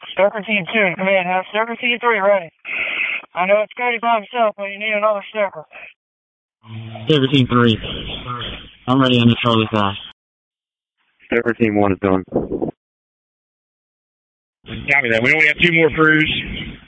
Stalker Team 2, come in. Have Stalker Team 3 ready. I know it's Cody by himself, but you need another Stalker. Stalker Team 3. I'm ready on the Charlie side. Stalker Team 1 is done. Copy that. We only have 2 more crews.